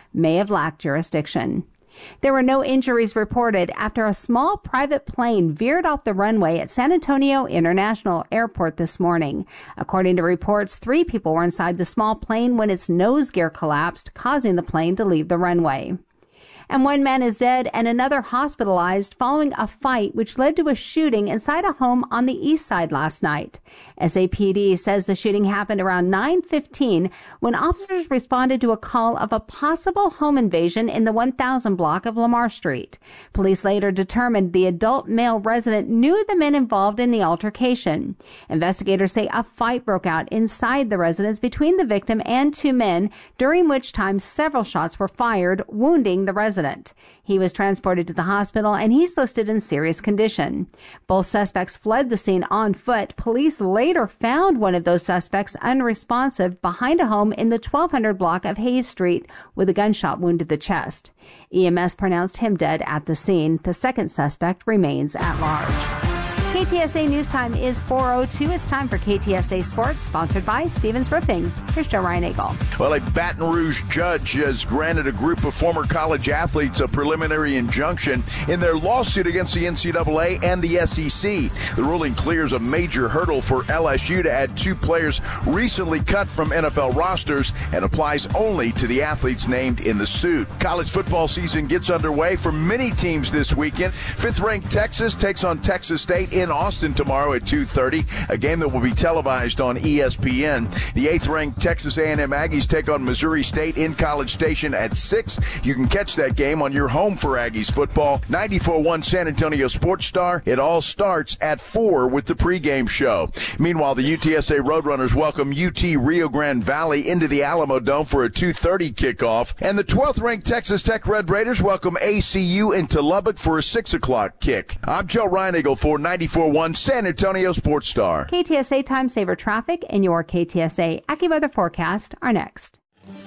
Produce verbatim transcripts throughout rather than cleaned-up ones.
may have lacked jurisdiction. There were no injuries reported after a small private plane veered off the runway at San Antonio International Airport this morning. According to reports, three people were inside the small plane when its nose gear collapsed, causing the plane to leave the runway. And one man is dead and another hospitalized following a fight which led to a shooting inside a home on the east side last night. S A P D says the shooting happened around nine fifteen when officers responded to a call of a possible home invasion in the one thousand block of Lamar Street. Police later determined the adult male resident knew the men involved in the altercation. Investigators say a fight broke out inside the residence between the victim and two men, during which time several shots were fired, wounding the resident. He was transported to the hospital and he's listed in serious condition. Both suspects fled the scene on foot. Police later found one of those suspects unresponsive behind a home in the twelve hundred block of Hayes Street with a gunshot wound to the chest. E M S pronounced him dead at the scene. The second suspect remains at large. K T S A News Time is four oh two. It's time for K T S A Sports, sponsored by Stevens Roofing. Here's Joe Reinagle. Well, a Baton Rouge judge has granted a group of former college athletes a preliminary injunction in their lawsuit against the N C double A and the S E C. The ruling clears a major hurdle for L S U to add two players recently cut from N F L rosters and applies only to the athletes named in the suit. College football season gets underway for many teams this weekend. Fifth-ranked Texas takes on Texas State in Austin tomorrow at two thirty, a game that will be televised on E S P N. The eighth-ranked Texas A and M Aggies take on Missouri State in College Station at six. You can catch that game on your home for Aggies football, ninety-four point one San Antonio Sports Star. It all starts at four with the pregame show. Meanwhile, the U T S A Roadrunners welcome U T Rio Grande Valley into the Alamo Dome for a two thirty kickoff. And the twelfth-ranked Texas Tech Red Raiders welcome A C U into Lubbock for a six o'clock kick. I'm Joe Reinagle for ninety-four point one San Antonio Sports Star. K T S A Time Saver Traffic and your K T S A AccuWeather forecast are next.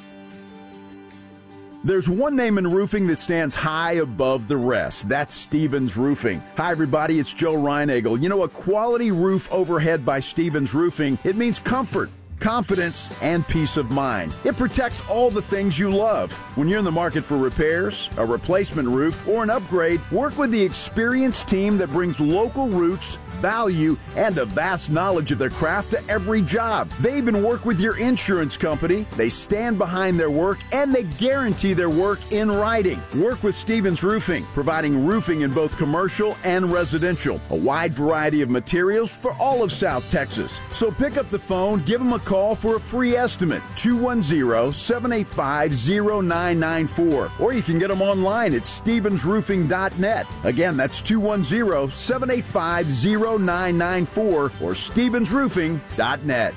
There's one name in roofing that stands high above the rest. That's Stevens Roofing. Hi, everybody. It's Joe Reinagle. You know, a quality roof overhead by Stevens Roofing, it means comfort, confidence, and peace of mind. It protects all the things you love. When you're in the market for repairs, a replacement roof, or an upgrade, work with the experienced team that brings local roots, value, and a vast knowledge of their craft to every job. They even work with your insurance company. They stand behind their work, and they guarantee their work in writing. Work with Stevens Roofing, providing roofing in both commercial and residential. A wide variety of materials for all of South Texas. So pick up the phone, give them a call for a free estimate, two one zero, seven eight five, zero nine nine four. Or you can get them online at stevens roofing dot net. Again, that's two one zero, seven eight five, zero nine nine four or stevens roofing dot net.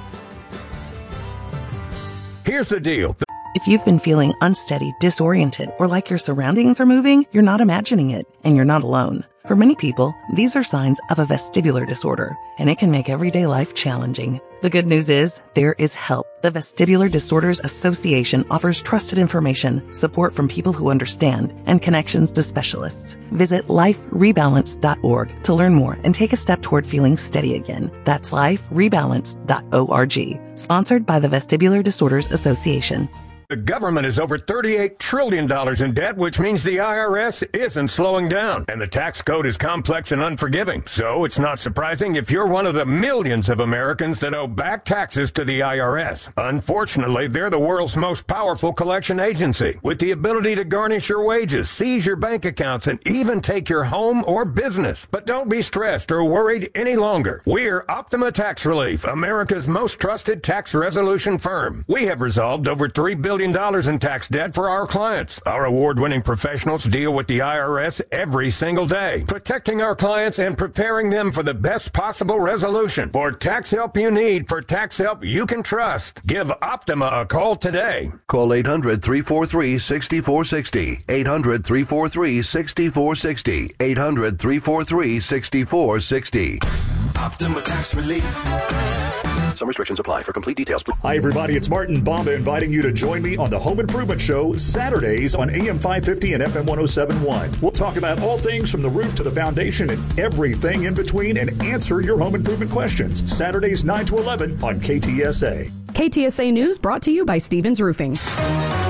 Here's the deal. If you've been feeling unsteady, disoriented, or like your surroundings are moving, you're not imagining it, and you're not alone. For many people, these are signs of a vestibular disorder, and it can make everyday life challenging. The good news is, there is help. The Vestibular Disorders Association offers trusted information, support from people who understand, and connections to specialists. Visit life rebalance dot org to learn more and take a step toward feeling steady again. That's life rebalance dot org. Sponsored by the Vestibular Disorders Association. The government is over thirty-eight trillion dollars in debt, which means the I R S isn't slowing down. And the tax code is complex and unforgiving. So it's not surprising if you're one of the millions of Americans that owe back taxes to the I R S. Unfortunately, they're the world's most powerful collection agency, with the ability to garnish your wages, seize your bank accounts, and even take your home or business. But don't be stressed or worried any longer. We're Optima Tax Relief, America's most trusted tax resolution firm. We have resolved over three billion dollars in tax debt for our clients. Our award-winning professionals deal with the I R S every single day, protecting our clients and preparing them for the best possible resolution. For tax help you need, for tax help you can trust, give Optima a call today. Call eight hundred, three four three, six four six zero, eight hundred, three four three, six four six zero, eight hundred, three four three, six four six zero. Optima Tax Relief. Some restrictions apply. For complete details, please. Hi, everybody. It's Martin Bomba inviting you to join me on the Home Improvement Show Saturdays on A M five fifty and F M ten seventy-one. We'll talk about all things from the roof to the foundation and everything in between and answer your home improvement questions. Saturdays nine to eleven on K T S A. K T S A News brought to you by Stevens Roofing.